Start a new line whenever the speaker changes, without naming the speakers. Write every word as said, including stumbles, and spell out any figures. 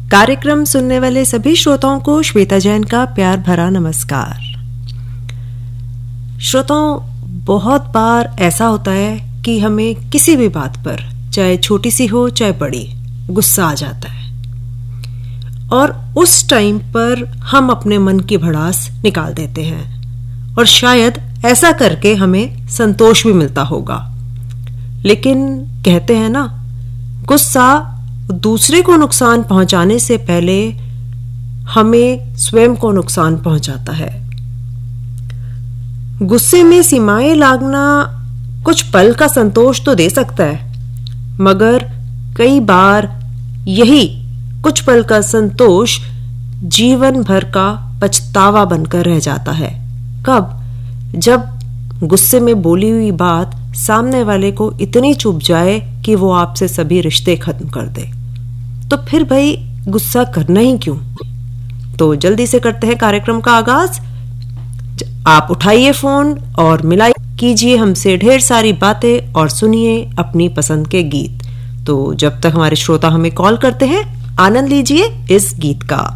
कार्यक्रम सुनने वाले सभी श्रोताओं को श्वेता जैन का प्यार भरा नमस्कार। श्रोताओं, बहुत बार ऐसा होता है कि हमें किसी भी बात पर, चाहे छोटी सी हो चाहे बड़ी, गुस्सा आ जाता है और उस टाइम पर हम अपने मन की भड़ास निकाल देते हैं और शायद ऐसा करके हमें संतोष भी मिलता होगा। लेकिन कहते हैं ना, गुस्सा दूसरे को नुकसान पहुंचाने से पहले हमें स्वयं को नुकसान पहुंचाता है। गुस्से में सीमाएं लागना कुछ पल का संतोष तो दे सकता है, मगर कई बार यही कुछ पल का संतोष जीवन भर का पछतावा बनकर रह जाता है। कब? जब गुस्से में बोली हुई बात सामने वाले को इतनी चुभ जाए कि वो आपसे सभी रिश्ते खत्म कर दे। तो फिर भाई गुस्सा करना ही क्यों? तो जल्दी से करते हैं कार्यक्रम का आगाज। आप उठाइए फोन और मिलाइए कीजिए हमसे ढेर सारी बातें और सुनिए अपनी पसंद के गीत। तो जब तक हमारे श्रोता हमें कॉल करते हैं, आनंद लीजिए इस गीत का।